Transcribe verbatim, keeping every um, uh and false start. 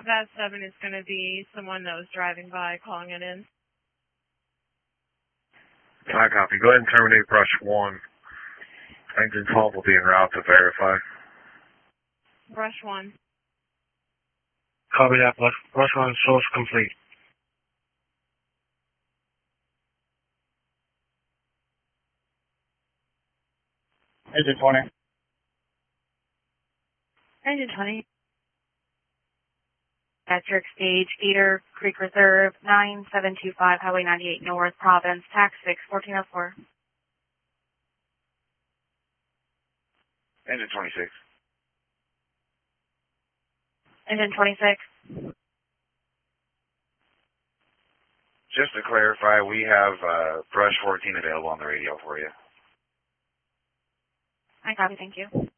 Combat seven is going to be someone that was driving by calling it in. I copy. Go ahead and terminate brush one. Engine twelve will be en route to verify. Brush one. Copy that. Brush, brush one source complete. Engine twenty. Engine twenty. Metric stage, Cedar Creek Reserve, nine seven two five, Highway ninety-eight North, Providence, tax six, fourteen oh four. Engine twenty-six. Engine twenty-six. Just to clarify, we have uh, Brush fourteen available on the radio for you. I copy, thank you.